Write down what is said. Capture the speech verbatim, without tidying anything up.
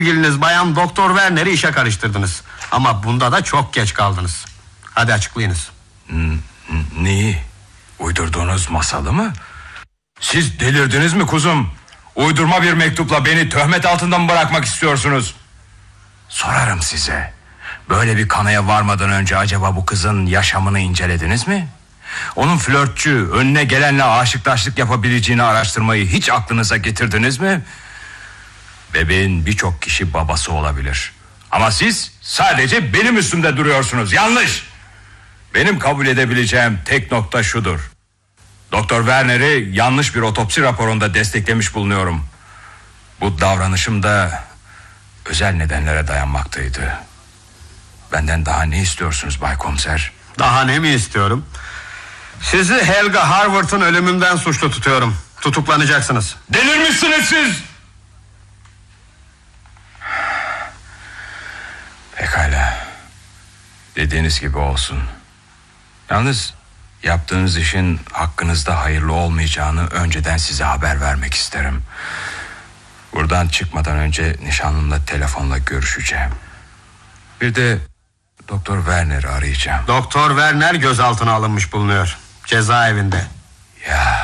Sevgiliniz Bayan Doktor Werner'i işe karıştırdınız. Ama bunda da çok geç kaldınız. Hadi açıklayınız. N- neyi? Uydurduğunuz masalı mı? Siz delirdiniz mi kuzum? Uydurma bir mektupla beni töhmet altından bırakmak istiyorsunuz. Sorarım size. Böyle bir kanıya varmadan önce acaba bu kızın yaşamını incelediniz mi? Onun flörtçü, önüne gelenle aşıktaşlık yapabileceğini araştırmayı hiç aklınıza getirdiniz mi? Bebeğin birçok kişi babası olabilir. Ama siz sadece benim üstümde duruyorsunuz. Yanlış. Benim kabul edebileceğim tek nokta şudur: Doktor Werner'i yanlış bir otopsi raporunda desteklemiş bulunuyorum. Bu davranışım da özel nedenlere dayanmaktaydı. Benden daha ne istiyorsunuz Bay Komiser? Daha ne mi istiyorum? Sizi Helga Harvard'ın ölümünden suçlu tutuyorum. Tutuklanacaksınız. Delirmişsiniz siz! Pekala. Dediğiniz gibi olsun. Yalnız yaptığınız işin hakkınızda hayırlı olmayacağını önceden size haber vermek isterim. Buradan çıkmadan önce nişanlımla telefonla görüşeceğim. Bir de Doktor Werner'i arayacağım. Doktor Werner gözaltına alınmış bulunuyor. Cezaevinde. Ya